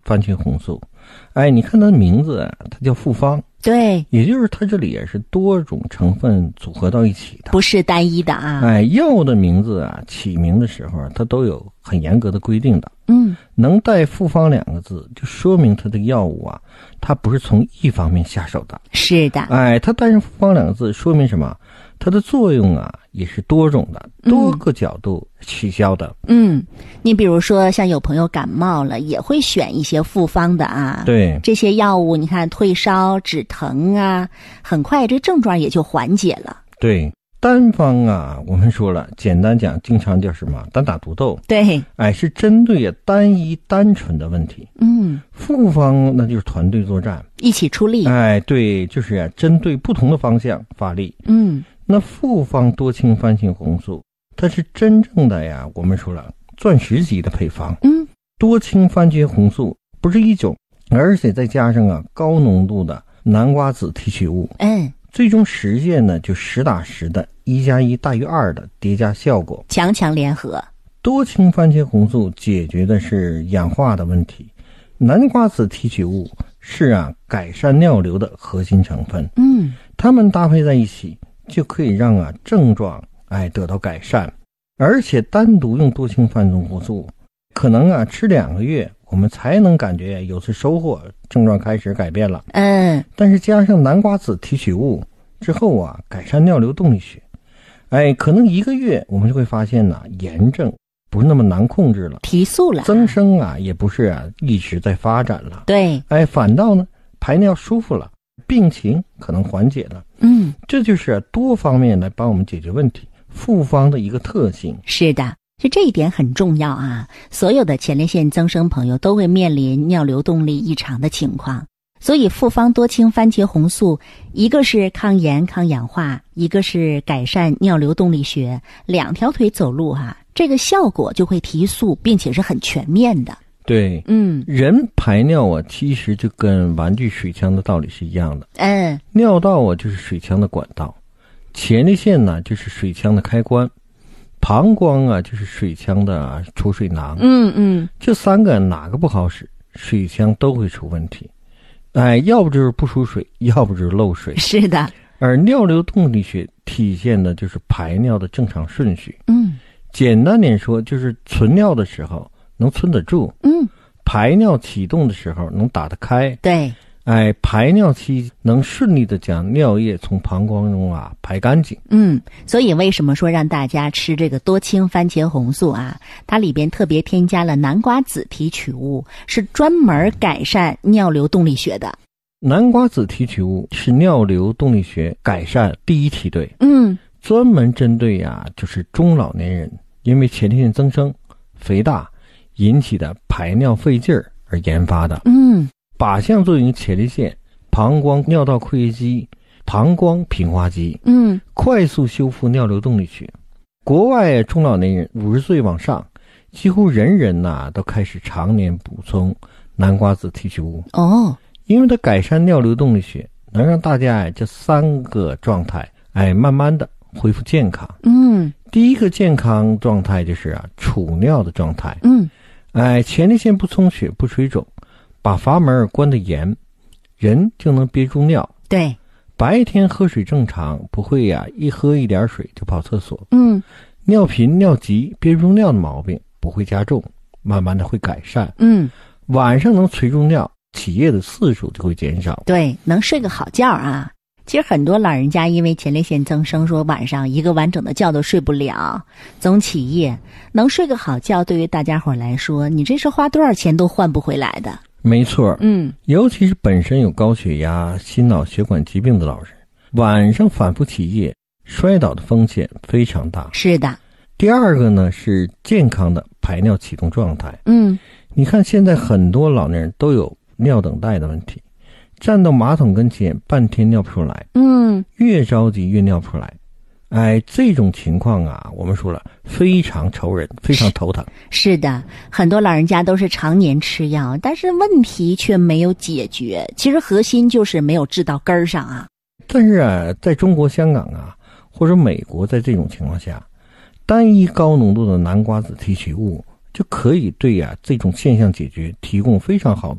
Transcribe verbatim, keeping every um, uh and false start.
番茄红素。哎，你看它的名字啊，它叫复方。 对， 也就是它这里也是多种成分组合到一起的， 不是单一的啊。 哎，药的名字啊，起名的时候它都有很严格的规定的。 嗯， 能带复方两个字，就说明它的药物啊，它不是从一方面下手的。 是的， 哎，它带上复方两个字，说明什么？它的作用啊，也是多种的，多个角度起效的。 嗯，你比如说像有朋友感冒了，也会选一些复方的啊。 对， 这些药物你看退烧止疼啊，很快这症状也就缓解了。 对，单方啊，我们说了，简单讲，经常叫什么单打独斗。 对， 哎，是针对单一单纯的问题。 嗯， 复方那就是团队作战， 一起出力。 哎，对，就是啊，针对不同的方向发力。 嗯。 那复方多氢番茄红素，它是真正的呀，我们说了钻石级的配方。 嗯， 多氢番茄红素不是一种，而且再加上啊高浓度的南瓜子提取物。 嗯， 最终实现呢就实打实的一加一大于二的叠加效果， 强强联合。 多氢番茄红素解决的是氧化的问题，南瓜子提取物是啊改善尿流的核心成分。 嗯， 它们搭配在一起，就可以让啊症状哎得到改善。而且单独用多氢番茄红素，可能啊吃两个月，我们才能感觉有次收获，症状开始改变了。 嗯， 但是加上南瓜子提取物之后啊，改善尿流动力学，哎，可能一个月我们就会发现呢、啊，炎症不是那么难控制了， 提速了， 增生啊也不是啊一直在发展了。 对， 哎，反倒呢排尿舒服了，病情可能缓解了。 嗯， 这就是多方面来帮我们解决问题，复方的一个特性。 是的，就这一点很重要啊！所有的前列腺增生朋友都会面临尿流动力异常的情况，所以复方多氢番茄红素，一个是抗炎抗氧化，一个是改善尿流动力学，两条腿走路哈、啊，这个效果就会提速，并且是很全面的。 对， 嗯， 人排尿啊，其实就跟玩具水枪的道理是一样的。 嗯， 尿道啊就是水枪的管道，前列腺呢就是水枪的开关，膀胱啊就是水枪的储水囊。 嗯嗯， 这三个哪个不好使，水枪都会出问题。哎，要不就是不输水，要不就是漏水。 是的。 而尿流动力学体现的就是排尿的正常顺序。 嗯， 简单点说，就是存尿的时候能存得住， 嗯， 排尿启动的时候能打得开， 对， 哎，排尿期能顺利的将尿液从膀胱中啊排干净。 嗯，所以为什么说让大家吃这个多氢番茄红素啊？它里边特别添加了南瓜子提取物，是专门改善尿流动力学的。 南瓜子提取物是尿流动力学改善第一梯队， 嗯， 专门针对呀、啊、就是中老年人因为前列腺增生、肥大引起的排尿费劲儿而研发的。 嗯，靶向作用前列腺、膀胱尿道括约肌、膀胱平滑肌， 嗯， 快速修复尿流动力学。国外中老年人五十岁往上，几乎人人呐、啊、都开始常年补充南瓜子提取物。 哦， 因为它改善尿流动力学，能让大家哎这三个状态哎慢慢的恢复健康。 嗯， 第一个健康状态就是啊储尿的状态。 嗯， 哎，前列腺不充血不水肿，把阀门关得严，人就能憋住尿。 对， 白天喝水正常，不会呀、啊、一喝一点水就跑厕所。 嗯， 尿频尿急憋不住尿的毛病不会加重，慢慢的会改善。 嗯， 晚上能垂住尿，起夜的次数就会减少。 对，能睡个好觉啊。其实很多老人家因为前列腺增生，说晚上一个完整的觉都睡不了，总起夜。能睡个好觉，对于大家伙来说，你这是花多少钱都换不回来的。 没错， 嗯， 尤其是本身有高血压、心脑血管疾病的老人，晚上反复起夜，摔倒的风险非常大。 是的。 第二个呢是健康的排尿启动状态。 嗯， 你看现在很多老年人都有尿等待的问题，站到马桶跟前半天尿不出来， 嗯， 越着急越尿不出来。哎，这种情况啊，我们说了非常愁人，非常头疼。 是的，很多老人家都是常年吃药，但是问题却没有解决。其实核心就是没有治到根儿上啊。 但是啊，在中国香港啊，或者美国，在这种情况下，单一高浓度的南瓜子提取物就可以对啊这种现象解决提供非常好的